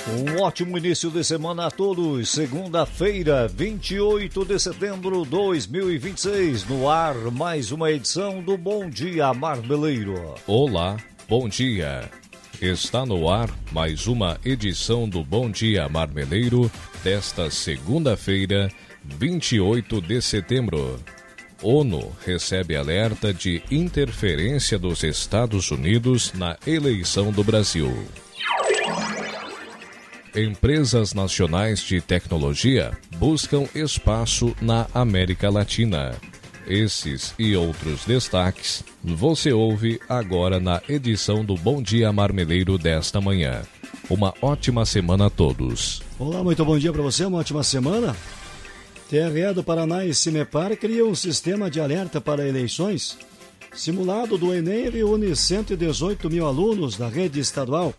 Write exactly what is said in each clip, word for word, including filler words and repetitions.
Um ótimo início de semana a todos. Segunda-feira, vinte e oito de setembro de dois mil e vinte e seis. No ar, mais uma edição do Bom Dia Marmeleiro. Olá, bom dia. Está no ar mais uma edição do Bom Dia Marmeleiro desta segunda-feira, vinte e oito de setembro. ONU recebe alerta de interferência dos Estados Unidos na eleição do Brasil. Empresas nacionais de tecnologia buscam espaço na América Latina. Esses e outros destaques você ouve agora na edição do Bom Dia Marmeleiro desta manhã. Uma ótima semana a todos. Olá, muito bom dia para você, uma ótima semana. T R E do Paraná e Cimepar criam um sistema de alerta para eleições. Simulado do Enem reúne cento e dezoito mil alunos da rede estadual.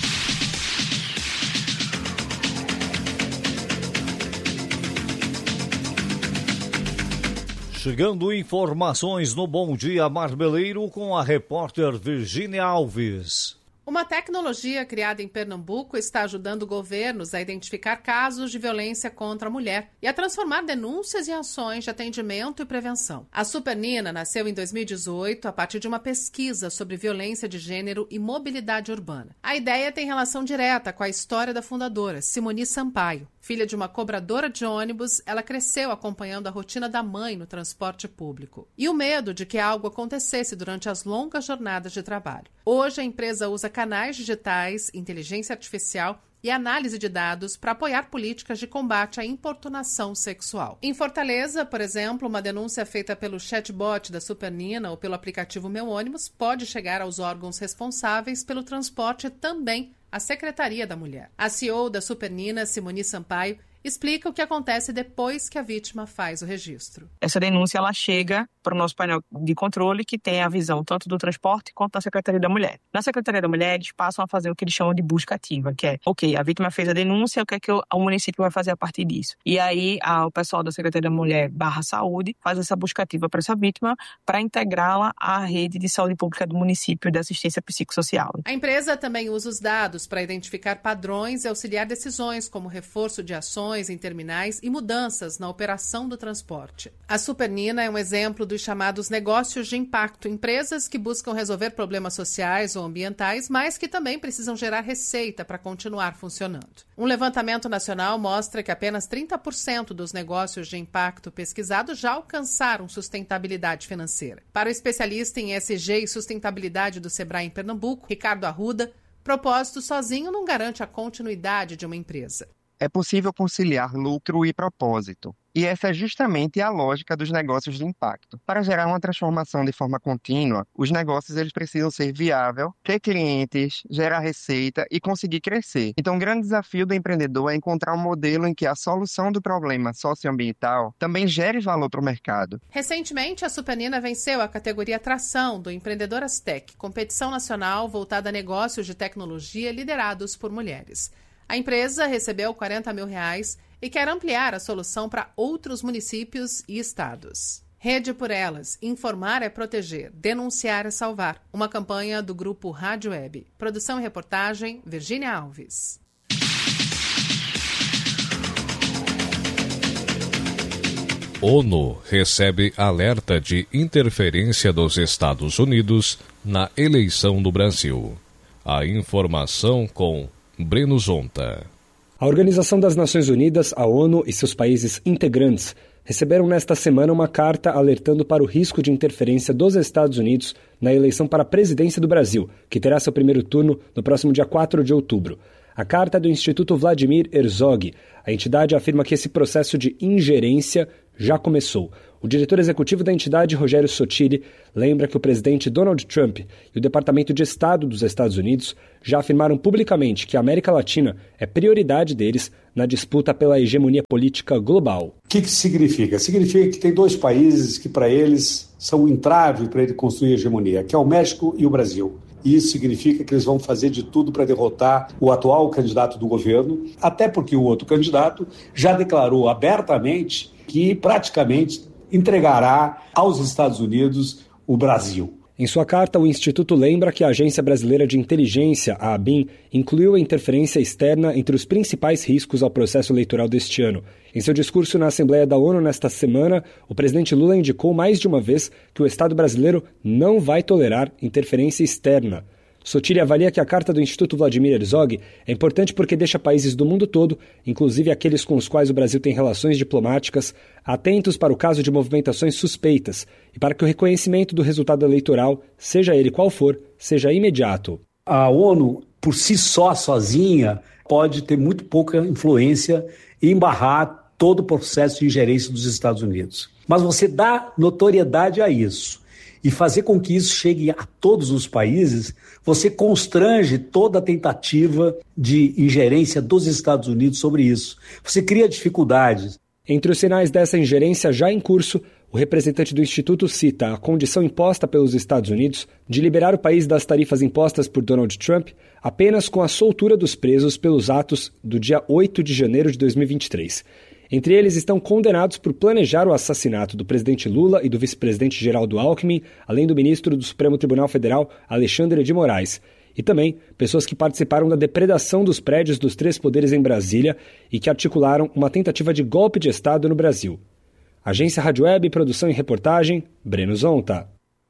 Chegando informações no Bom Dia Marmeleiro com a repórter Virgínia Alves. Uma tecnologia criada em Pernambuco está ajudando governos a identificar casos de violência contra a mulher e a transformar denúncias em ações de atendimento e prevenção. A Supernina nasceu em dois mil e dezoito a partir de uma pesquisa sobre violência de gênero e mobilidade urbana. A ideia tem relação direta com a história da fundadora, Simoni Sampaio. Filha de uma cobradora de ônibus, ela cresceu acompanhando a rotina da mãe no transporte público. E o medo de que algo acontecesse durante as longas jornadas de trabalho. Hoje, a empresa usa canais digitais, inteligência artificial e análise de dados para apoiar políticas de combate à importunação sexual. Em Fortaleza, por exemplo, uma denúncia feita pelo chatbot da Supernina ou pelo aplicativo Meu Ônibus pode chegar aos órgãos responsáveis pelo transporte também, a Secretaria da Mulher. A C E O da Supernina, Simoni Sampaio, explica o que acontece depois que a vítima faz o registro. Essa denúncia ela chega para o nosso painel de controle, que tem a visão tanto do transporte quanto da Secretaria da Mulher. Na Secretaria da Mulher, eles passam a fazer o que eles chamam de busca ativa, que é, ok, a vítima fez a denúncia, o que é que o, o município vai fazer a partir disso? E aí, a, o pessoal da Secretaria da Mulher barra Saúde faz essa busca ativa para essa vítima para integrá-la à rede de saúde pública do município de assistência psicossocial. A empresa também usa os dados para identificar padrões e auxiliar decisões, como reforço de ações em terminais e mudanças na operação do transporte. A Supernina é um exemplo dos chamados negócios de impacto, empresas que buscam resolver problemas sociais ou ambientais, mas que também precisam gerar receita para continuar funcionando. Um levantamento nacional mostra que apenas trinta por cento dos negócios de impacto pesquisados já alcançaram sustentabilidade financeira. Para o especialista em E S G e sustentabilidade do Sebrae em Pernambuco, Ricardo Arruda, propósito sozinho não garante a continuidade de uma empresa. É possível conciliar lucro e propósito. E essa é justamente a lógica dos negócios de impacto. Para gerar uma transformação de forma contínua, os negócios eles precisam ser viáveis, ter clientes, gerar receita e conseguir crescer. Então, o grande desafio do empreendedor é encontrar um modelo em que a solução do problema socioambiental também gere valor para o mercado. Recentemente, a Supernina venceu a categoria Atração do Empreendedoras Tech, competição nacional voltada a negócios de tecnologia liderados por mulheres. A empresa recebeu quarenta mil reais e quer ampliar a solução para outros municípios e estados. Rede por Elas. Informar é proteger. Denunciar é salvar. Uma campanha do grupo Rádio Web. Produção e reportagem, Virgínia Alves. ONU recebe alerta de interferência dos Estados Unidos na eleição do Brasil. A informação com Breno Zonta. A Organização das Nações Unidas, a ONU e seus países integrantes receberam nesta semana uma carta alertando para o risco de interferência dos Estados Unidos na eleição para a presidência do Brasil, que terá seu primeiro turno no próximo dia quatro de outubro. A carta é do Instituto Vladimir Herzog. A entidade afirma que esse processo de ingerência já começou. O diretor executivo da entidade, Rogério Sotile, lembra que o presidente Donald Trump e o Departamento de Estado dos Estados Unidos já afirmaram publicamente que a América Latina é prioridade deles na disputa pela hegemonia política global. O que, que significa? Significa que tem dois países que, para eles, são um entrave para ele construir a hegemonia, que é o México e o Brasil. Isso significa que eles vão fazer de tudo para derrotar o atual candidato do governo, até porque o outro candidato já declarou abertamente que praticamente entregará aos Estados Unidos o Brasil. Em sua carta, o Instituto lembra que a Agência Brasileira de Inteligência, a ABIN, incluiu a interferência externa entre os principais riscos ao processo eleitoral deste ano. Em seu discurso na Assembleia da ONU nesta semana, o presidente Lula indicou mais de uma vez que o Estado brasileiro não vai tolerar interferência externa. Sotile avalia que a carta do Instituto Vladimir Herzog é importante porque deixa países do mundo todo, inclusive aqueles com os quais o Brasil tem relações diplomáticas, atentos para o caso de movimentações suspeitas e para que o reconhecimento do resultado eleitoral, seja ele qual for, seja imediato. A ONU, por si só, sozinha, pode ter muito pouca influência e embarrar todo o processo de ingerência dos Estados Unidos. Mas você dá notoriedade a isso e fazer com que isso chegue a todos os países, você constrange toda a tentativa de ingerência dos Estados Unidos sobre isso. Você cria dificuldades. Entre os sinais dessa ingerência já em curso, o representante do Instituto cita a condição imposta pelos Estados Unidos de liberar o país das tarifas impostas por Donald Trump apenas com a soltura dos presos pelos atos do dia oito de janeiro de dois mil e vinte e três. Entre eles estão condenados por planejar o assassinato do presidente Lula e do vice-presidente Geraldo Alckmin, além do ministro do Supremo Tribunal Federal, Alexandre de Moraes. E também pessoas que participaram da depredação dos prédios dos três poderes em Brasília e que articularam uma tentativa de golpe de Estado no Brasil. Agência Rádio Web, produção e reportagem, Breno Zonta.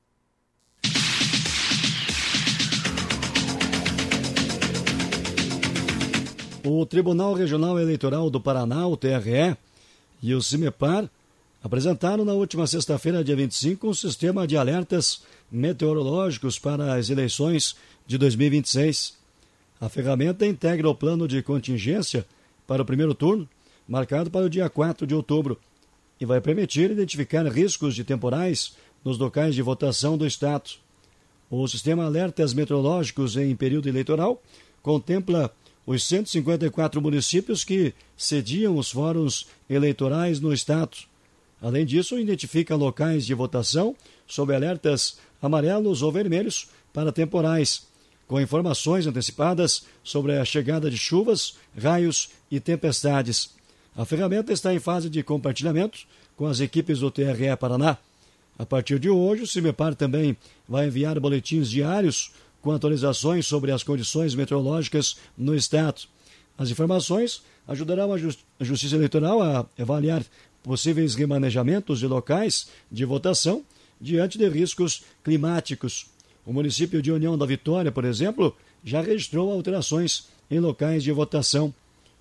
O Tribunal Regional Eleitoral do Paraná, o T R E, e o CIMEPAR apresentaram na última sexta-feira, dia vinte e cinco, um sistema de alertas meteorológicos para as eleições de dois mil e vinte e seis. A ferramenta integra o plano de contingência para o primeiro turno, marcado para o dia quatro de outubro, e vai permitir identificar riscos de temporais nos locais de votação do Estado. O sistema Alertas Meteorológicos em período eleitoral contempla os cento e cinquenta e quatro municípios que sediam os fóruns eleitorais no Estado. Além disso, identifica locais de votação sob alertas amarelos ou vermelhos para temporais, com informações antecipadas sobre a chegada de chuvas, raios e tempestades. A ferramenta está em fase de compartilhamento com as equipes do T R E Paraná. A partir de hoje, o CIMEPAR também vai enviar boletins diários com atualizações sobre as condições meteorológicas no Estado. As informações ajudarão a Justiça Eleitoral a avaliar possíveis remanejamentos de locais de votação diante de riscos climáticos. O município de União da Vitória, por exemplo, já registrou alterações em locais de votação.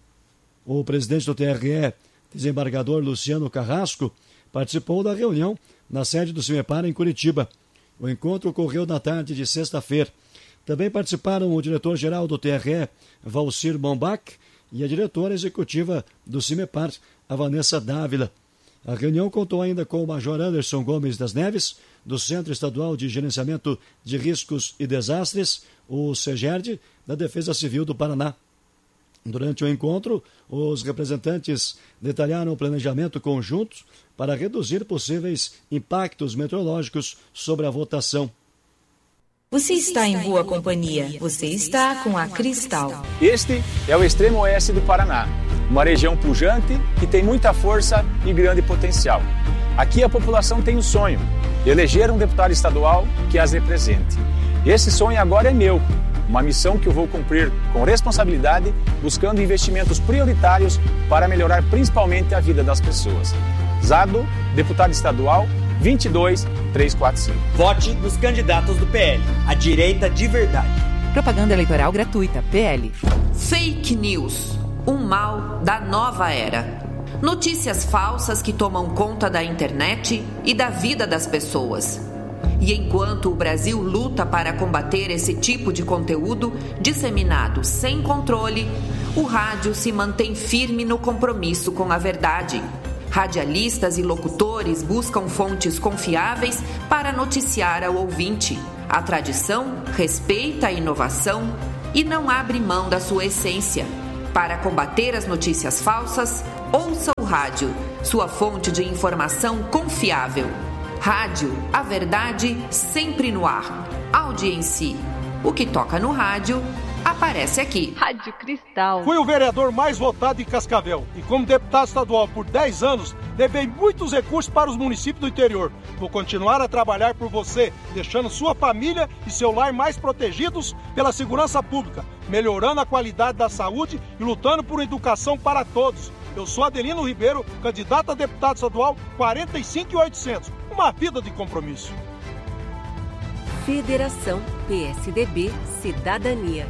O presidente do T R E, desembargador Luciano Carrasco, participou da reunião na sede do CIMEPAR em Curitiba. O encontro ocorreu na tarde de sexta-feira. Também participaram o diretor-geral do T R E, Valcir Bombach, e a diretora executiva do CIMEPAR, a Vanessa Dávila. A reunião contou ainda com o Major Anderson Gomes das Neves, do Centro Estadual de Gerenciamento de Riscos e Desastres, o CEGERD, da Defesa Civil do Paraná. Durante o encontro, os representantes detalharam o planejamento conjunto para reduzir possíveis impactos meteorológicos sobre a votação. Você está em boa companhia. Você está com a Cristal. Este é o extremo oeste do Paraná, uma região pujante que tem muita força e grande potencial. Aqui a população tem um sonho, eleger um deputado estadual que as represente. Esse sonho agora é meu, uma missão que eu vou cumprir com responsabilidade, buscando investimentos prioritários para melhorar principalmente a vida das pessoas. Zado, deputado estadual, vinte e dois, trezentos e quarenta e cinco. Vote nos candidatos do P L, a direita de verdade. Propaganda eleitoral gratuita, P L. Fake news, um mal da nova era. Notícias falsas que tomam conta da internet e da vida das pessoas. E enquanto o Brasil luta para combater esse tipo de conteúdo disseminado sem controle, o rádio se mantém firme no compromisso com a verdade. Radialistas e locutores buscam fontes confiáveis para noticiar ao ouvinte. A tradição respeita a inovação e não abre mão da sua essência. Para combater as notícias falsas, ouça o rádio, sua fonte de informação confiável. Rádio, a verdade sempre no ar. Audiência. O que toca no rádio, a aparece aqui. Rádio Cristal. Fui o vereador mais votado em Cascavel e como deputado estadual por dez anos, levei muitos recursos para os municípios do interior. Vou continuar a trabalhar por você, deixando sua família e seu lar mais protegidos pela segurança pública, melhorando a qualidade da saúde e lutando por educação para todos. Eu sou Adelino Ribeiro, candidato a deputado estadual quarenta e cinco mil e oitocentos. Uma vida de compromisso. Federação P S D B Cidadania.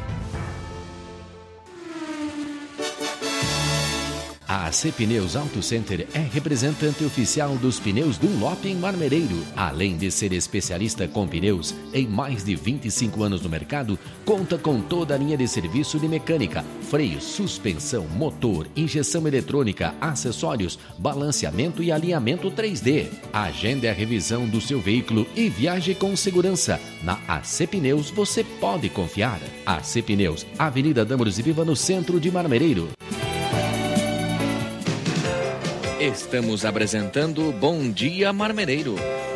A A C Pneus Auto Center é representante oficial dos pneus Dunlop em Marmereiro. Além de ser especialista com pneus, em mais de vinte e cinco anos no mercado, conta com toda a linha de serviço de mecânica, freio, suspensão, motor, injeção eletrônica, acessórios, balanceamento e alinhamento três D. Agende a revisão do seu veículo e viaje com segurança. Na A C Pneus você pode confiar. A C Pneus, Avenida Dâmaros e Viva, no centro de Marmereiro. Estamos apresentando Bom Dia Marmereiro.